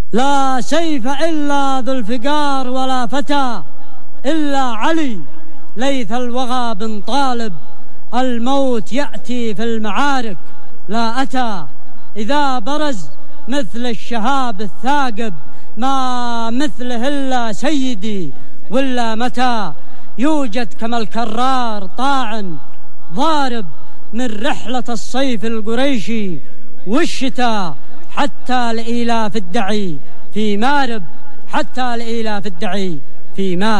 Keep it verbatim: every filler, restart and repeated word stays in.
لا سيف إلا ذو الفقار ولا فتى إلا علي ليث الوغى بن طالب. الموت يأتي في المعارك لا أتى إذا برز مثل الشهاب الثاقب. ما مثله إلا سيدي ولا متى يوجد كما الكرار طاعن ضارب من رحلة الصيف القريشي والشتاء حتى لإيلاف الدعي في مارب حتى لإيلاف الدعي في مارب.